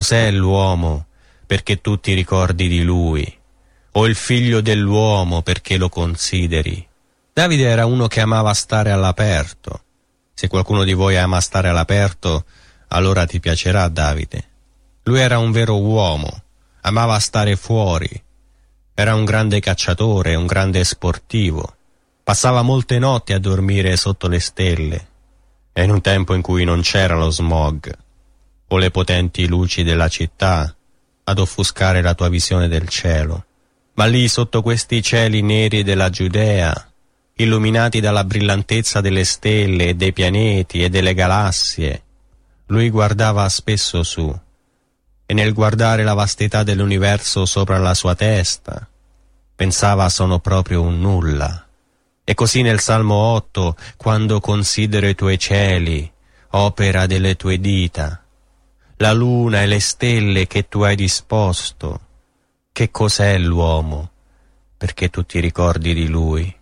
Cos'è l'uomo perché tu ti ricordi di lui? O il figlio dell'uomo perché lo consideri? Davide era uno che amava stare all'aperto. Se qualcuno di voi ama stare all'aperto, allora ti piacerà Davide. Lui era un vero uomo, amava stare fuori. Era un grande cacciatore, un grande sportivo. Passava molte notti a dormire sotto le stelle. E in un tempo in cui non c'era lo smog o le potenti luci della città ad offuscare la tua visione del cielo. Ma lì sotto questi cieli neri della Giudea, illuminati dalla brillantezza delle stelle e dei pianeti e delle galassie, lui guardava spesso su, e nel guardare la vastità dell'universo sopra la sua testa, pensava sono proprio un nulla. E così nel Salmo 8, quando considero i tuoi cieli, opera delle tue dita, la luna e le stelle che tu hai disposto, che cos'è l'uomo perché tu ti ricordi di lui?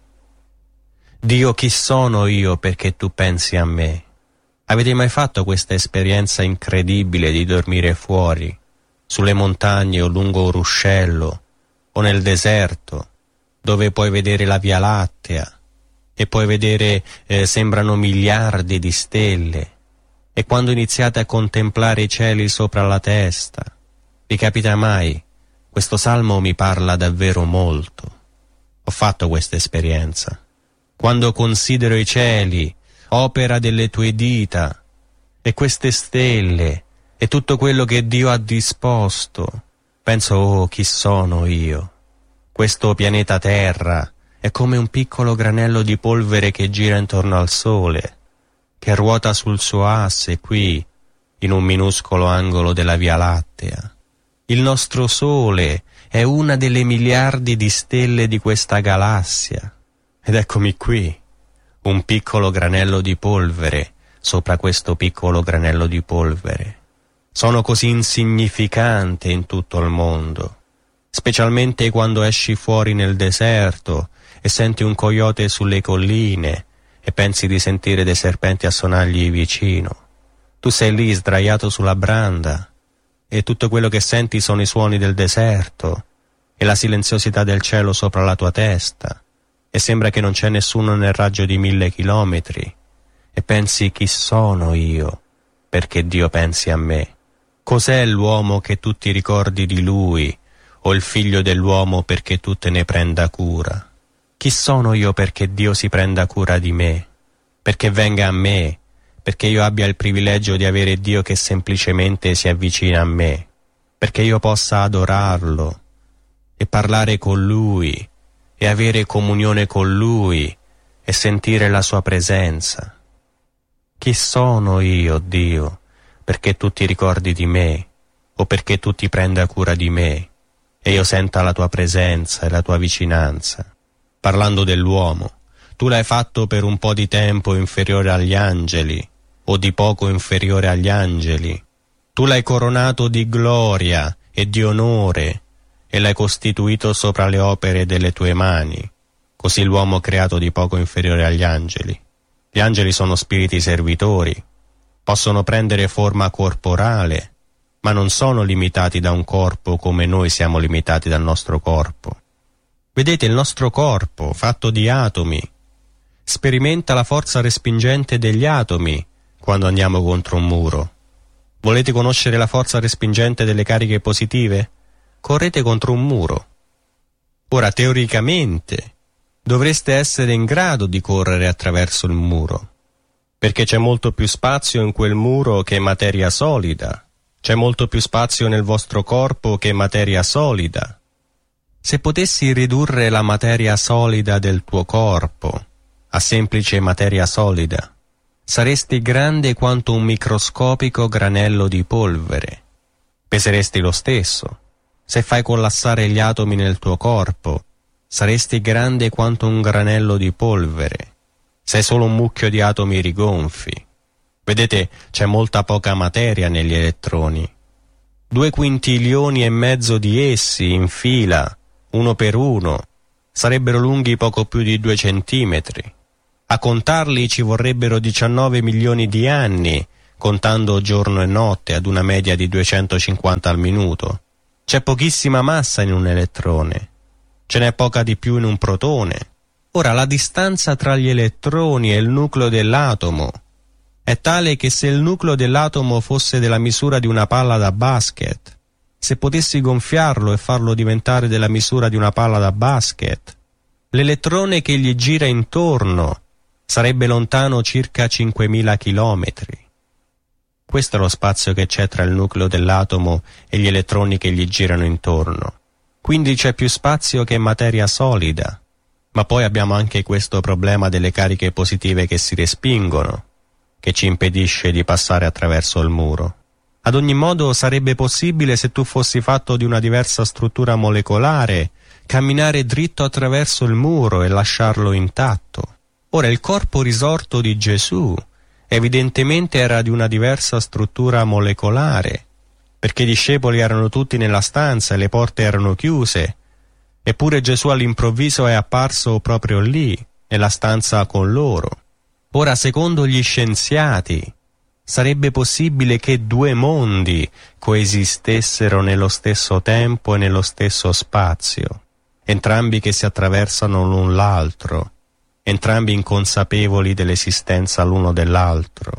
Dio, chi sono io perché tu pensi a me? Avete mai fatto questa esperienza incredibile di dormire fuori, sulle montagne o lungo un ruscello, o nel deserto, dove puoi vedere la Via Lattea, e puoi vedere, sembrano miliardi di stelle, e quando iniziate a contemplare i cieli sopra la testa, vi capita mai? Questo salmo mi parla davvero molto. Ho fatto questa esperienza. Quando considero i cieli, opera delle tue dita, e queste stelle, e tutto quello che Dio ha disposto, penso, oh, chi sono io? Questo pianeta Terra è come un piccolo granello di polvere che gira intorno al Sole, che ruota sul suo asse qui, in un minuscolo angolo della Via Lattea. Il nostro Sole è una delle miliardi di stelle di questa galassia. Ed eccomi qui, un piccolo granello di polvere sopra questo piccolo granello di polvere. Sono così insignificante in tutto il mondo, specialmente quando esci fuori nel deserto e senti un coyote sulle colline e pensi di sentire dei serpenti a sonagli vicino. Tu sei lì sdraiato sulla branda e tutto quello che senti sono i suoni del deserto e la silenziosità del cielo sopra la tua testa, e sembra che non c'è nessuno nel raggio di 1000 chilometri, e pensi chi sono io perché Dio pensi a me? Cos'è l'uomo che tu ti ricordi di lui, o il figlio dell'uomo perché tu te ne prenda cura? Chi sono io perché Dio si prenda cura di me? Perché venga a me? Perché io abbia il privilegio di avere Dio che semplicemente si avvicina a me? Perché io possa adorarlo e parlare con Lui e avere comunione con Lui e sentire la Sua presenza? Chi sono io, Dio, perché tu ti ricordi di me, o perché tu ti prenda cura di me e io senta la tua presenza e la tua vicinanza? Parlando dell'uomo, tu l'hai fatto per un po' di tempo inferiore agli angeli, o di poco inferiore agli angeli. Tu l'hai coronato di gloria e di onore, e l'hai costituito sopra le opere delle tue mani. Così l'uomo creato di poco inferiore agli angeli. Gli angeli sono spiriti servitori, possono prendere forma corporale, ma non sono limitati da un corpo come noi siamo limitati dal nostro corpo. Vedete, il nostro corpo, fatto di atomi, sperimenta la forza respingente degli atomi quando andiamo contro un muro. Volete conoscere la forza respingente delle cariche positive? Correte contro un muro. Ora, teoricamente, dovreste essere in grado di correre attraverso il muro, perché c'è molto più spazio in quel muro che materia solida. C'è molto più spazio nel vostro corpo che materia solida. Se potessi ridurre la materia solida del tuo corpo a semplice materia solida, saresti grande quanto un microscopico granello di polvere. Peseresti lo stesso. Se fai collassare gli atomi nel tuo corpo, saresti grande quanto un granello di polvere. Sei solo un mucchio di atomi rigonfi. Vedete, c'è molta poca materia negli elettroni. 2 quintilioni e mezzo di essi in fila, uno per uno, sarebbero lunghi poco più di 2 centimetri. A contarli ci vorrebbero 19 milioni di anni, contando giorno e notte ad una media di 250 al minuto. C'è pochissima massa in un elettrone, ce n'è poca di più in un protone. Ora, la distanza tra gli elettroni e il nucleo dell'atomo è tale che se il nucleo dell'atomo fosse della misura di una palla da basket, se potessi gonfiarlo e farlo diventare della misura di una palla da basket, l'elettrone che gli gira intorno sarebbe lontano circa 5.000 chilometri. Questo è lo spazio che c'è tra il nucleo dell'atomo e gli elettroni che gli girano intorno. Quindi c'è più spazio che materia solida. Ma poi abbiamo anche questo problema delle cariche positive che si respingono, che ci impedisce di passare attraverso il muro. Ad ogni modo sarebbe possibile, se tu fossi fatto di una diversa struttura molecolare, camminare dritto attraverso il muro e lasciarlo intatto. Ora, il corpo risorto di Gesù evidentemente era di una diversa struttura molecolare, perché i discepoli erano tutti nella stanza e le porte erano chiuse, eppure Gesù all'improvviso è apparso proprio lì, nella stanza con loro. Ora, secondo gli scienziati, sarebbe possibile che due mondi coesistessero nello stesso tempo e nello stesso spazio, entrambi che si attraversano l'un l'altro, entrambi inconsapevoli dell'esistenza l'uno dell'altro,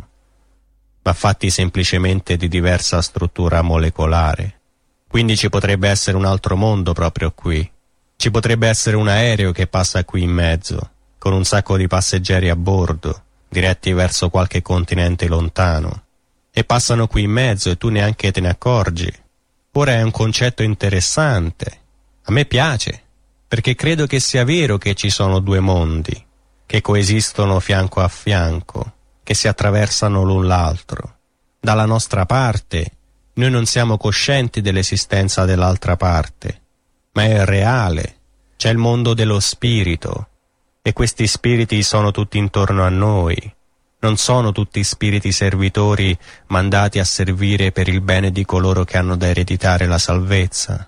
ma fatti semplicemente di diversa struttura molecolare. Quindi ci potrebbe essere un altro mondo proprio qui. Ci potrebbe essere un aereo che passa qui in mezzo, con un sacco di passeggeri a bordo, diretti verso qualche continente lontano, e passano qui in mezzo e tu neanche te ne accorgi. Ora è un concetto interessante. A me piace, perché credo che sia vero che ci sono due mondi, che coesistono fianco a fianco, che si attraversano l'un l'altro. Dalla nostra parte, noi non siamo coscienti dell'esistenza dell'altra parte, ma è reale, c'è il mondo dello spirito, e questi spiriti sono tutti intorno a noi, non sono tutti spiriti servitori mandati a servire per il bene di coloro che hanno da ereditare la salvezza.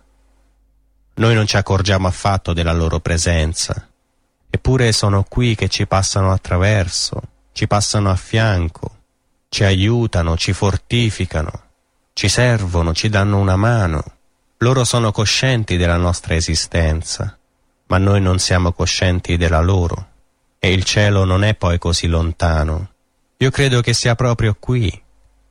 Noi non ci accorgiamo affatto della loro presenza, eppure sono qui che ci passano attraverso, ci passano a fianco, ci aiutano, ci fortificano, ci servono, ci danno una mano. Loro sono coscienti della nostra esistenza, ma noi non siamo coscienti della loro, e il cielo non è poi così lontano. Io credo che sia proprio qui,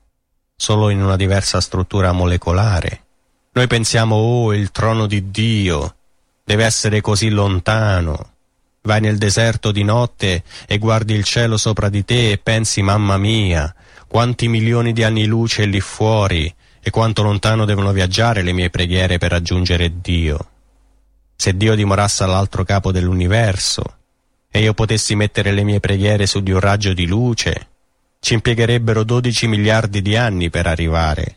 solo in una diversa struttura molecolare. Noi pensiamo, oh, il trono di Dio deve essere così lontano. Vai nel deserto di notte e guardi il cielo sopra di te e pensi, mamma mia, quanti milioni di anni luce lì fuori, e quanto lontano devono viaggiare le mie preghiere per raggiungere Dio. Se Dio dimorasse all'altro capo dell'universo e io potessi mettere le mie preghiere su di un raggio di luce, ci impiegherebbero 12 miliardi di anni per arrivare.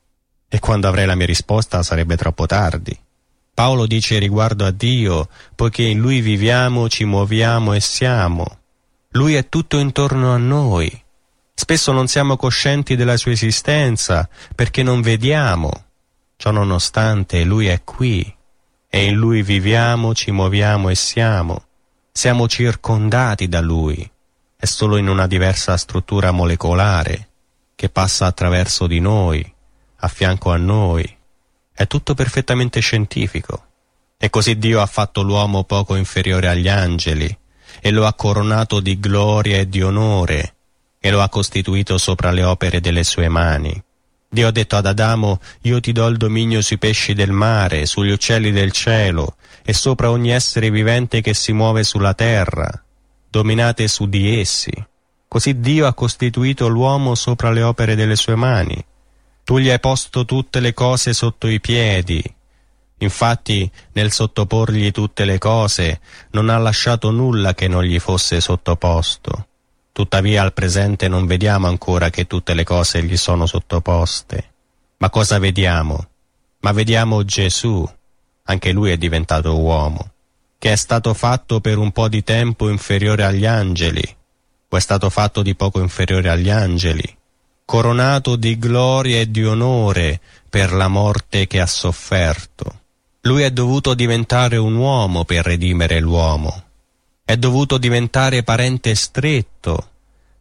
E quando avrei la mia risposta sarebbe troppo tardi. Paolo dice riguardo a Dio, poiché in Lui viviamo, ci muoviamo e siamo. Lui è tutto intorno a noi. Spesso non siamo coscienti della sua esistenza perché non vediamo. Ciò nonostante, Lui è qui e in Lui viviamo, ci muoviamo e siamo. Siamo circondati da Lui. È solo in una diversa struttura molecolare che passa attraverso di noi, a fianco a noi. È tutto perfettamente scientifico. E così Dio ha fatto l'uomo poco inferiore agli angeli e lo ha coronato di gloria e di onore e lo ha costituito sopra le opere delle sue mani. Dio ha detto ad Adamo, io ti do il dominio sui pesci del mare, sugli uccelli del cielo e sopra ogni essere vivente che si muove sulla terra. Dominate su di essi. Così Dio ha costituito l'uomo sopra le opere delle sue mani. Tu gli hai posto tutte le cose sotto i piedi. Infatti, nel sottoporgli tutte le cose, non ha lasciato nulla che non gli fosse sottoposto. Tuttavia al presente non vediamo ancora che tutte le cose gli sono sottoposte. Ma cosa vediamo? Ma vediamo Gesù, anche lui è diventato uomo, che è stato fatto per un po' di tempo inferiore agli angeli, o è stato fatto di poco inferiore agli angeli, coronato di gloria e di onore per la morte che ha sofferto. Lui è dovuto diventare un uomo per redimere l'uomo. È dovuto diventare parente stretto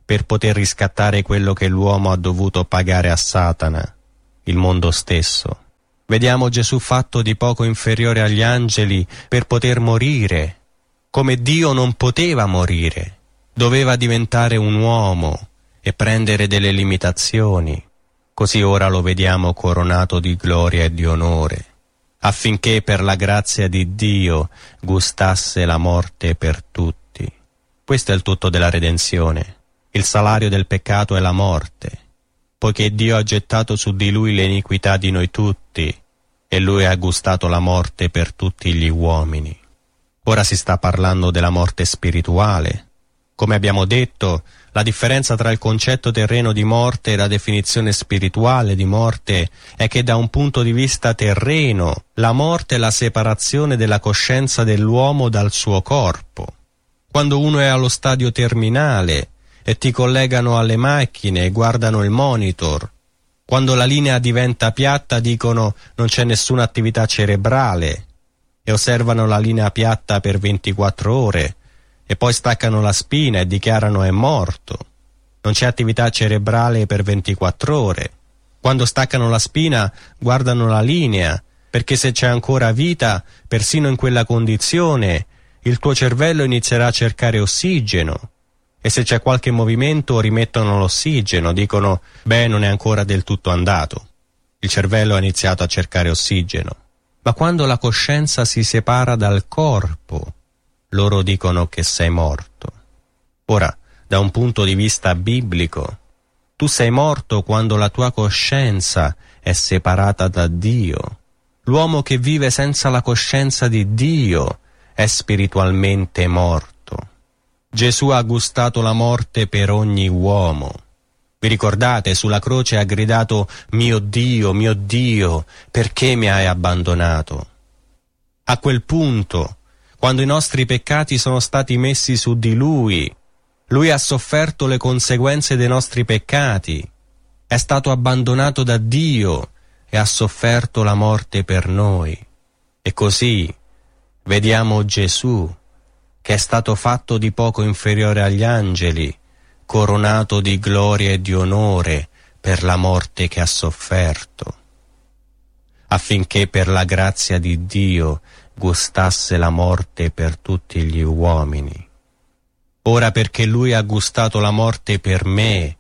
per poter riscattare quello che l'uomo ha dovuto pagare a Satana, il mondo stesso. Vediamo Gesù fatto di poco inferiore agli angeli per poter morire, come Dio non poteva morire. Doveva diventare un uomo e prendere delle limitazioni. Così ora lo vediamo coronato di gloria e di onore, affinché per la grazia di Dio gustasse la morte per tutti. Questo è il tutto della redenzione. Il salario del peccato è la morte, poiché Dio ha gettato su di lui l'iniquità di noi tutti, e lui ha gustato la morte per tutti gli uomini. Ora si sta parlando della morte spirituale. Come abbiamo detto, la differenza tra il concetto terreno di morte e la definizione spirituale di morte è che da un punto di vista terreno, la morte è la separazione della coscienza dell'uomo dal suo corpo. Quando uno è allo stadio terminale e ti collegano alle macchine e guardano il monitor, quando la linea diventa piatta dicono non c'è nessuna attività cerebrale e osservano la linea piatta per 24 ore e poi staccano la spina e dichiarano è morto. Non c'è attività cerebrale per 24 ore. Quando staccano la spina guardano la linea, perché se c'è ancora vita, persino in quella condizione, il tuo cervello inizierà a cercare ossigeno. E se c'è qualche movimento rimettono l'ossigeno, dicono beh, non è ancora del tutto andato. Il cervello ha iniziato a cercare ossigeno. Ma quando la coscienza si separa dal corpo, loro dicono che sei morto. Ora, da un punto di vista biblico, tu sei morto quando la tua coscienza è separata da Dio. L'uomo che vive senza la coscienza di Dio è spiritualmente morto. Gesù ha gustato la morte per ogni uomo. Vi ricordate, sulla croce ha gridato mio Dio, perché mi hai abbandonato? A quel punto, quando i nostri peccati sono stati messi su di Lui ha sofferto le conseguenze dei nostri peccati, è stato abbandonato da Dio e ha sofferto la morte per noi. E così vediamo Gesù, che è stato fatto di poco inferiore agli angeli, coronato di gloria e di onore per la morte che ha sofferto, affinché per la grazia di Dio gustasse la morte per tutti gli uomini. Ora perché Lui ha gustato la morte per me,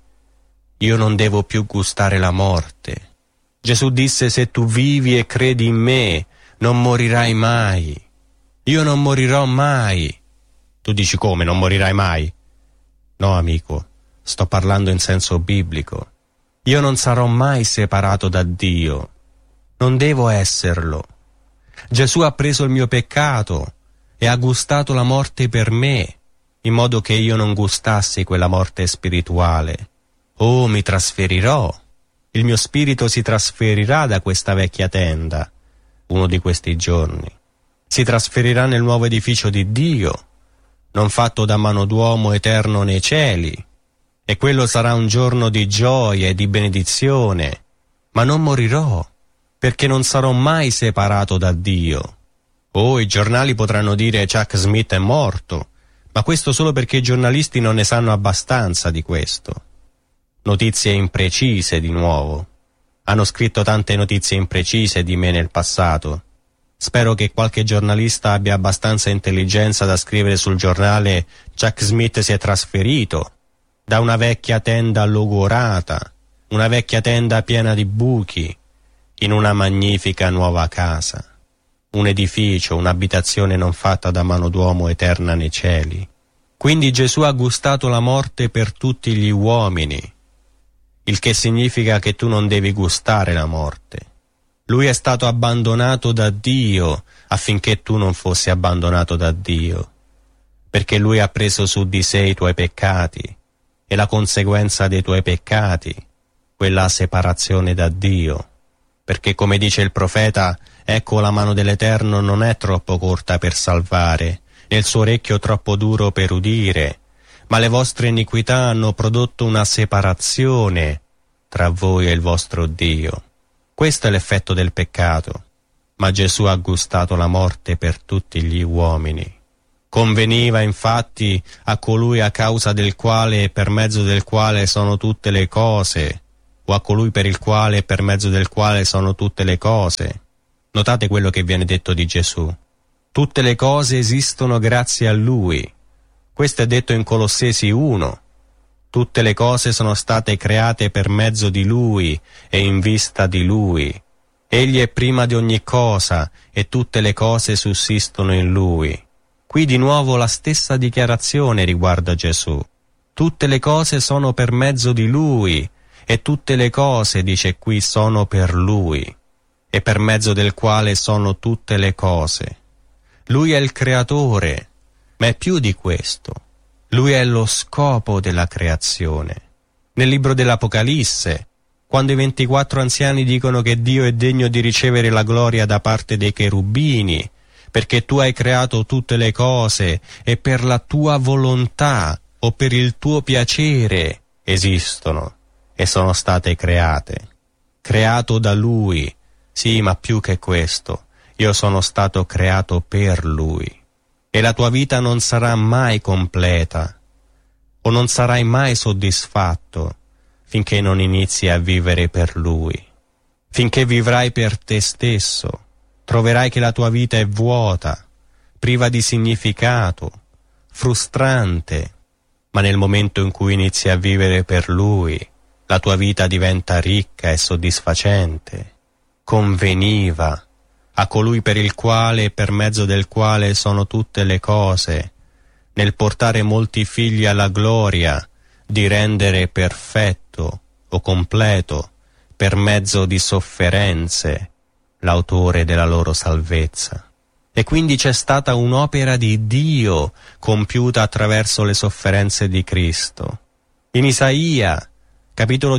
io non devo più gustare la morte. Gesù disse: se tu vivi e credi in me, non morirai mai. Io non morirò mai. Tu dici come, non morirai mai? No, amico, sto parlando in senso biblico. Io non sarò mai separato da Dio. Non devo esserlo. Gesù ha preso il mio peccato e ha gustato la morte per me, in modo che io non gustassi quella morte spirituale. Oh, mi trasferirò. Il mio spirito si trasferirà da questa vecchia tenda, uno di questi giorni. Si trasferirà nel nuovo edificio di Dio, non fatto da mano d'uomo, eterno nei cieli. E quello sarà un giorno di gioia e di benedizione. Ma non morirò, perché non sarò mai separato da Dio. Oh, i giornali potranno dire Chuck Smith è morto, ma questo solo perché i giornalisti non ne sanno abbastanza di questo. Notizie imprecise di nuovo. Hanno scritto tante notizie imprecise di me nel passato. Spero che qualche giornalista abbia abbastanza intelligenza da scrivere sul giornale Chuck Smith si è trasferito da una vecchia tenda logorata, una vecchia tenda piena di buchi, in una magnifica nuova casa, un edificio, un'abitazione non fatta da mano d'uomo, eterna nei cieli. Quindi Gesù ha gustato la morte per tutti gli uomini, il che significa che tu non devi gustare la morte. Lui è stato abbandonato da Dio affinché tu non fossi abbandonato da Dio, perché Lui ha preso su di sé i tuoi peccati e la conseguenza dei tuoi peccati, quella separazione da Dio. Perché come dice il profeta, ecco la mano dell'Eterno non è troppo corta per salvare, né il suo orecchio troppo duro per udire, ma le vostre iniquità hanno prodotto una separazione tra voi e il vostro Dio. Questo è l'effetto del peccato, ma Gesù ha gustato la morte per tutti gli uomini. Conveniva infatti a colui a causa del quale e per mezzo del quale sono tutte le cose, o a colui per il quale e per mezzo del quale sono tutte le cose. Notate quello che viene detto di Gesù. Tutte le cose esistono grazie a Lui. Questo è detto in Colossesi 1. Tutte le cose sono state create per mezzo di Lui e in vista di Lui. Egli è prima di ogni cosa e tutte le cose sussistono in Lui. Qui di nuovo la stessa dichiarazione riguarda Gesù. Tutte le cose sono per mezzo di Lui e tutte le cose, dice qui, sono per Lui e per mezzo del quale sono tutte le cose. Lui è il creatore, ma è più di questo. Lui è lo scopo della creazione. Nel libro dell'Apocalisse, quando i 24 anziani dicono che Dio è degno di ricevere la gloria da parte dei cherubini, perché tu hai creato tutte le cose e per la tua volontà o per il tuo piacere esistono e sono state create. Creato da Lui, sì, ma più che questo, io sono stato creato per Lui. E la tua vita non sarà mai completa o non sarai mai soddisfatto finché non inizi a vivere per Lui. Finché vivrai per te stesso, troverai che la tua vita è vuota, priva di significato, frustrante, ma nel momento in cui inizi a vivere per Lui, la tua vita diventa ricca e soddisfacente. Conveniva a colui per il quale e per mezzo del quale sono tutte le cose, nel portare molti figli alla gloria, di rendere perfetto o completo, per mezzo di sofferenze, l'autore della loro salvezza. E quindi c'è stata un'opera di Dio compiuta attraverso le sofferenze di Cristo. In Isaia, capitolo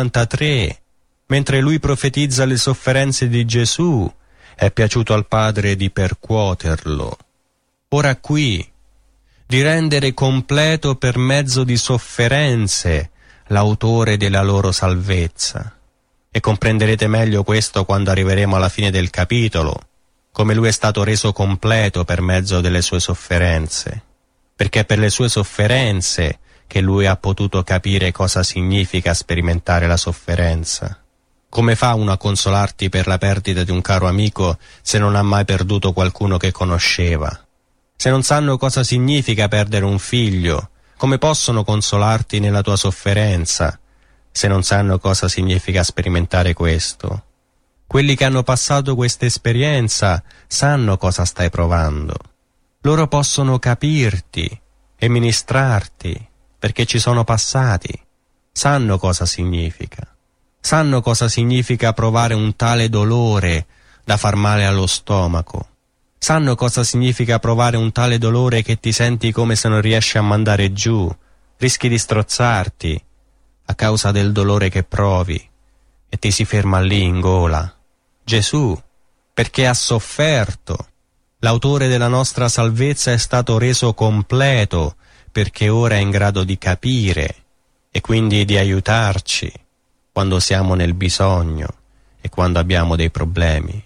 53, mentre lui profetizza le sofferenze di Gesù, è piaciuto al Padre di percuoterlo. Ora qui, di rendere completo per mezzo di sofferenze l'autore della loro salvezza. E comprenderete meglio questo quando arriveremo alla fine del capitolo, come lui è stato reso completo per mezzo delle sue sofferenze. Perché è per le sue sofferenze che lui ha potuto capire cosa significa sperimentare la sofferenza. Come fa uno a consolarti per la perdita di un caro amico se non ha mai perduto qualcuno che conosceva? Se non sanno cosa significa perdere un figlio, come possono consolarti nella tua sofferenza se non sanno cosa significa sperimentare questo? Quelli che hanno passato questa esperienza sanno cosa stai provando. Loro possono capirti e ministrarti perché ci sono passati. Sanno cosa significa. Sanno cosa significa provare un tale dolore da far male allo stomaco. Sanno cosa significa provare un tale dolore che ti senti come se non riesci a mandare giù, rischi di strozzarti a causa del dolore che provi e ti si ferma lì in gola. Gesù, perché ha sofferto, l'autore della nostra salvezza è stato reso completo perché ora è in grado di capire e quindi di aiutarci quando siamo nel bisogno e quando abbiamo dei problemi.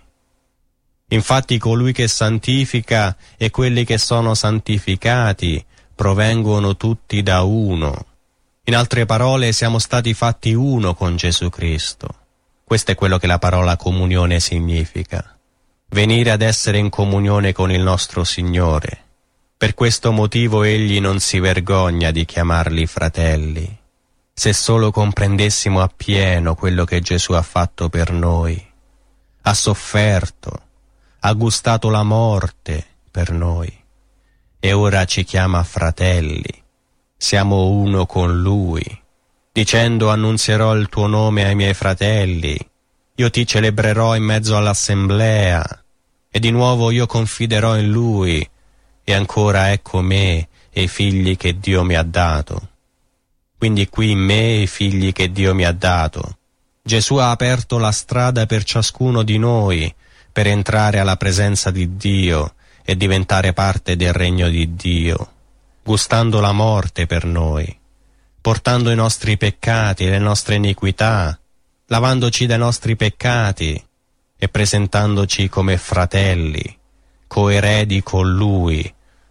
Infatti colui che santifica e quelli che sono santificati provengono tutti da uno. In altre parole, siamo stati fatti uno con Gesù Cristo. Questo è quello che la parola comunione significa. Venire ad essere in comunione con il nostro Signore. Per questo motivo egli non si vergogna di chiamarli fratelli. Se solo comprendessimo appieno quello che Gesù ha fatto per noi. Ha sofferto, ha gustato la morte per noi e ora ci chiama fratelli. Siamo uno con Lui, dicendo annunzierò il tuo nome ai miei fratelli, io ti celebrerò in mezzo all'assemblea e di nuovo io confiderò in Lui e ancora ecco me e i figli che Dio mi ha dato. Quindi qui me e i figli che Dio mi ha dato. Gesù ha aperto la strada per ciascuno di noi per entrare alla presenza di Dio e diventare parte del regno di Dio, gustando la morte per noi, portando i nostri peccati e le nostre iniquità, lavandoci dai nostri peccati e presentandoci come fratelli, coeredi con Lui,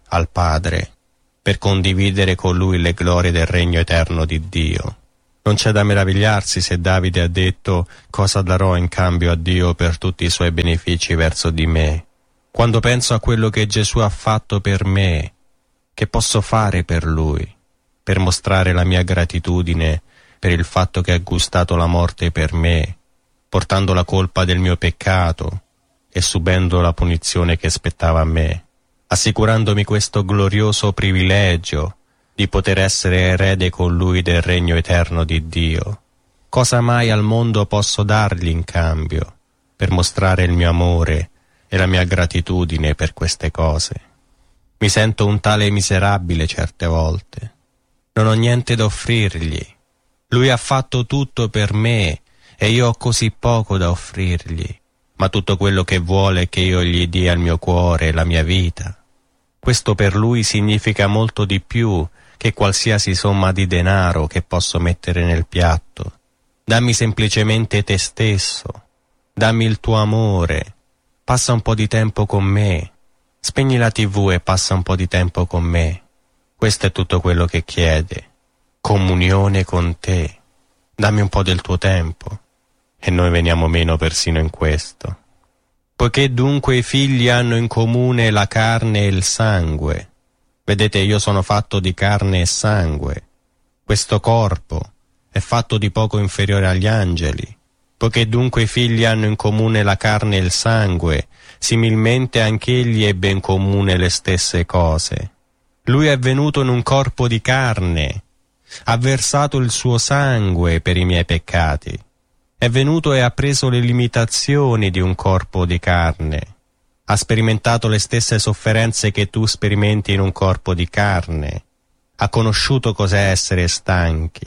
al Padre, per condividere con Lui le glorie del regno eterno di Dio. Non c'è da meravigliarsi se Davide ha detto: cosa darò in cambio a Dio per tutti i Suoi benefici verso di me? Quando penso a quello che Gesù ha fatto per me, che posso fare per Lui, per mostrare la mia gratitudine per il fatto che ha gustato la morte per me, portando la colpa del mio peccato e subendo la punizione che spettava a me, assicurandomi questo glorioso privilegio di poter essere erede con Lui del regno eterno di Dio. Cosa mai al mondo posso dargli in cambio per mostrare il mio amore e la mia gratitudine per queste cose? Mi sento un tale miserabile certe volte. Non ho niente da offrirgli. Lui ha fatto tutto per me e io ho così poco da offrirgli, ma tutto quello che vuole è che io gli dia il mio cuore e la mia vita. Questo per Lui significa molto di più che qualsiasi somma di denaro che posso mettere nel piatto. Dammi semplicemente te stesso, dammi il tuo amore, passa un po' di tempo con me, spegni la TV e passa un po' di tempo con me. Questo è tutto quello che chiede. Comunione con te. Dammi un po' del tuo tempo. E noi veniamo meno persino in questo. Poiché dunque i figli hanno in comune la carne e il sangue. Vedete, io sono fatto di carne e sangue. Questo corpo è fatto di poco inferiore agli angeli. Poiché dunque i figli hanno in comune la carne e il sangue, similmente anch'egli ebbe in comune le stesse cose. Lui è venuto in un corpo di carne, ha versato il suo sangue per i miei peccati. È venuto e ha preso le limitazioni di un corpo di carne. Ha sperimentato le stesse sofferenze che tu sperimenti in un corpo di carne. Ha conosciuto cos'è essere stanchi.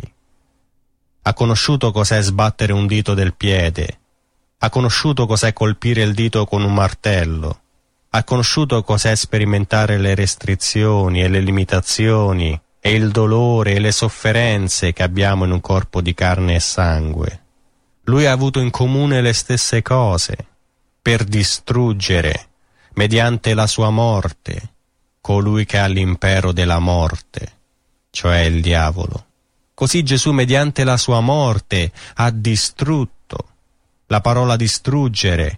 Ha conosciuto cos'è sbattere un dito del piede. Ha conosciuto cos'è colpire il dito con un martello. Ha conosciuto cos'è sperimentare le restrizioni e le limitazioni e il dolore e le sofferenze che abbiamo in un corpo di carne e sangue. Lui ha avuto in comune le stesse cose per distruggere, mediante la sua morte, colui che ha l'impero della morte, cioè il diavolo. Così Gesù, mediante la sua morte, ha distrutto. La parola distruggere,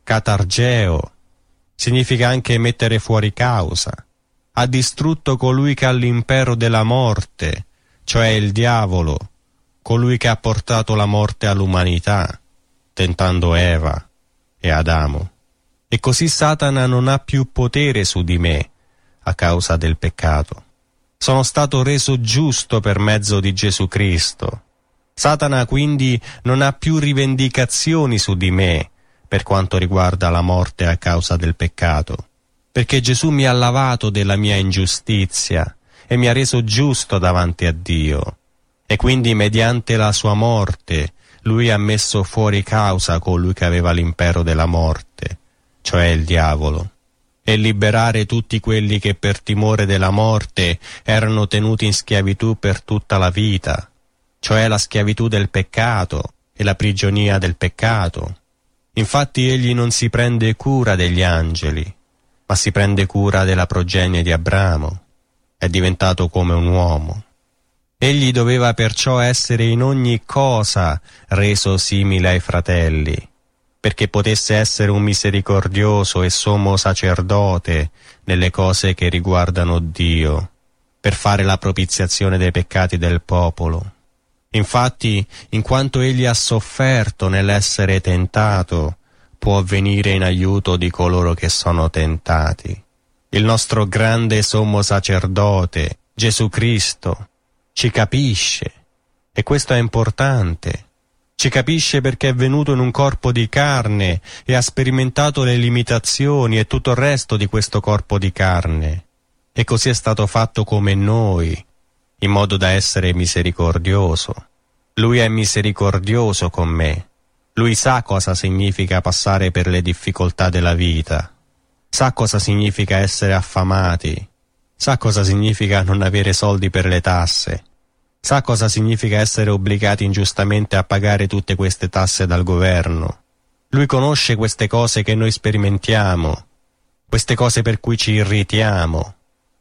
katargeo, significa anche mettere fuori causa. Ha distrutto colui che ha l'impero della morte, cioè il diavolo, colui che ha portato la morte all'umanità, tentando Eva e Adamo. E così Satana non ha più potere su di me a causa del peccato. Sono stato reso giusto per mezzo di Gesù Cristo. Satana quindi non ha più rivendicazioni su di me per quanto riguarda la morte a causa del peccato, perché Gesù mi ha lavato della mia ingiustizia e mi ha reso giusto davanti a Dio. E quindi mediante la sua morte Lui ha messo fuori causa colui che aveva l'impero della morte, cioè il diavolo, e liberare tutti quelli che per timore della morte erano tenuti in schiavitù per tutta la vita, cioè la schiavitù del peccato e la prigionia del peccato. Infatti egli non si prende cura degli angeli, ma si prende cura della progenie di Abramo. È diventato come un uomo. Egli doveva perciò essere in ogni cosa reso simile ai fratelli, perché potesse essere un misericordioso e sommo sacerdote nelle cose che riguardano Dio, per fare la propiziazione dei peccati del popolo. Infatti, in quanto egli ha sofferto nell'essere tentato, può venire in aiuto di coloro che sono tentati. Il nostro grande sommo sacerdote, Gesù Cristo, ci capisce, e questo è importante. Ci capisce perché è venuto in un corpo di carne e ha sperimentato le limitazioni e tutto il resto di questo corpo di carne. E così è stato fatto come noi, in modo da essere misericordioso. Lui è misericordioso con me. Lui sa cosa significa passare per le difficoltà della vita. Sa cosa significa essere affamati. Sa cosa significa non avere soldi per le tasse. Sa cosa significa essere obbligati ingiustamente a pagare tutte queste tasse dal governo. Lui conosce queste cose che noi sperimentiamo, queste cose per cui ci irritiamo.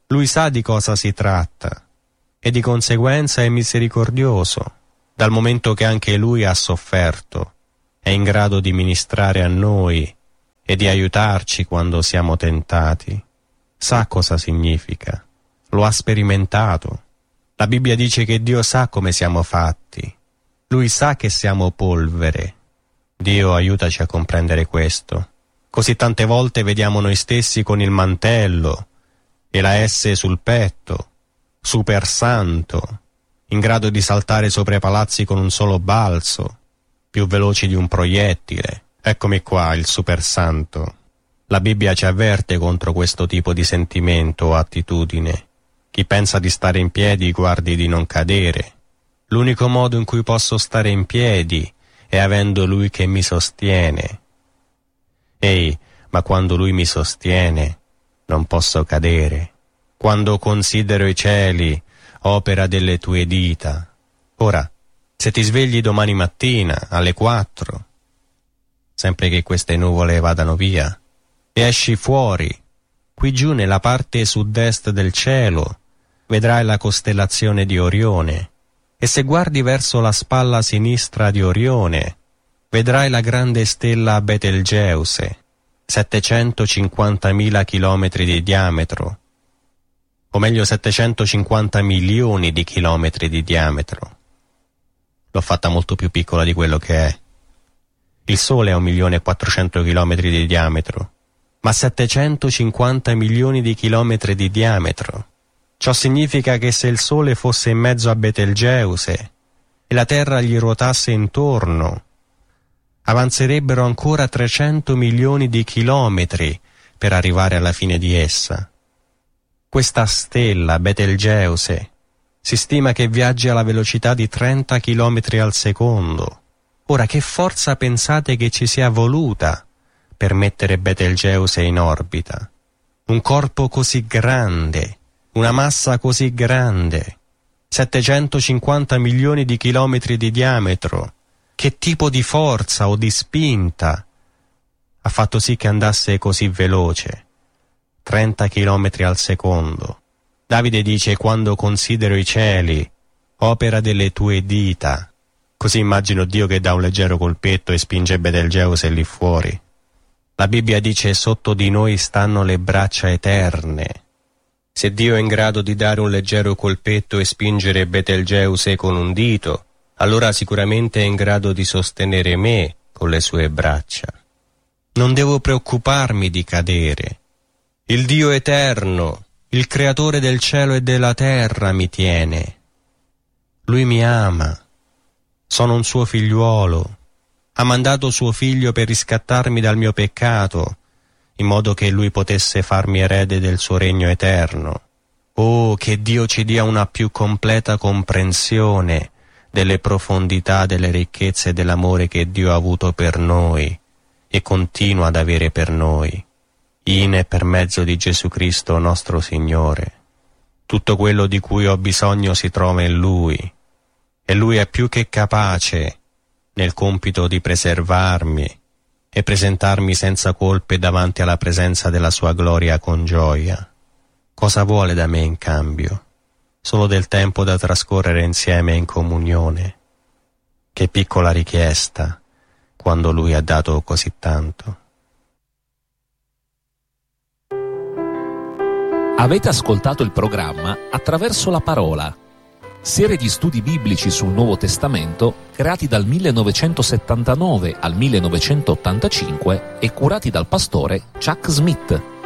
Lui sa di cosa si tratta e di conseguenza è misericordioso, dal momento che anche Lui ha sofferto, è in grado di ministrare a noi e di aiutarci quando siamo tentati. Sa cosa significa, lo ha sperimentato. La Bibbia dice che Dio sa come siamo fatti, Lui sa che siamo polvere. Dio aiutaci a comprendere questo. Così tante volte vediamo noi stessi con il mantello e la S sul petto, super santo, in grado di saltare sopra i palazzi con un solo balzo, più veloci di un proiettile. Eccomi qua, il super santo. La Bibbia ci avverte contro questo tipo di sentimento o attitudine. Chi pensa di stare in piedi guardi di non cadere. L'unico modo in cui posso stare in piedi è avendo Lui che mi sostiene. Ehi, ma quando Lui mi sostiene, non posso cadere. Quando considero i cieli, opera delle tue dita. Ora, se ti svegli domani mattina alle 4, sempre che queste nuvole vadano via, e esci fuori, qui giù nella parte sud-est del cielo, vedrai la costellazione di Orione, e se guardi verso la spalla sinistra di Orione, vedrai la grande stella Betelgeuse, 750.000 chilometri di diametro, o meglio 750 milioni di chilometri di diametro. L'ho fatta molto più piccola di quello che è. Il Sole è 1.400.000 chilometri di diametro, ma 750 milioni di chilometri di diametro. Ciò significa che se il Sole fosse in mezzo a Betelgeuse e la Terra gli ruotasse intorno, avanzerebbero ancora 300 milioni di chilometri per arrivare alla fine di essa. Questa stella, Betelgeuse, si stima che viaggi alla velocità di 30 chilometri al secondo. Ora, che forza pensate che ci sia voluta per mettere Betelgeuse in orbita? Un corpo così grande, una massa così grande, 750 milioni di chilometri di diametro. Che tipo di forza o di spinta ha fatto sì che andasse così veloce? 30 chilometri al secondo. Davide dice: quando considero i cieli, opera delle tue dita. Così immagino Dio che dà un leggero colpetto e spinge Betelgeuse lì fuori. La Bibbia dice: sotto di noi stanno le braccia eterne. Se Dio è in grado di dare un leggero colpetto e spingere Betelgeuse con un dito, allora sicuramente è in grado di sostenere me con le sue braccia. Non devo preoccuparmi di cadere. Il Dio eterno, il creatore del cielo e della terra mi tiene. Lui mi ama. Sono un suo figliuolo. Ha mandato suo figlio per riscattarmi dal mio peccato, in modo che lui potesse farmi erede del suo regno eterno. Oh, che Dio ci dia una più completa comprensione delle profondità, delle ricchezze e dell'amore che Dio ha avuto per noi e continua ad avere per noi, in e per mezzo di Gesù Cristo nostro Signore. Tutto quello di cui ho bisogno si trova in Lui, e Lui è più che capace nel compito di preservarmi e presentarmi senza colpe davanti alla presenza della sua gloria con gioia. Cosa vuole da me in cambio? Solo del tempo da trascorrere insieme in comunione. Che piccola richiesta, quando Lui ha dato così tanto. Avete ascoltato il programma Attraverso la Parola, serie di studi biblici sul Nuovo Testamento creati dal 1979 al 1985 e curati dal pastore Chuck Smith.